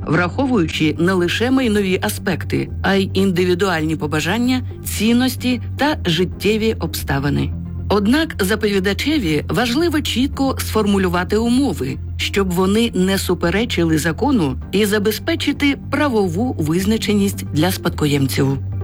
враховуючи не лише майнові аспекти, а й індивідуальні побажання, цінності та життєві обставини. Однак заповідачеві важливо чітко сформулювати умови, щоб вони не суперечили закону і забезпечити правову визначеність для спадкоємців.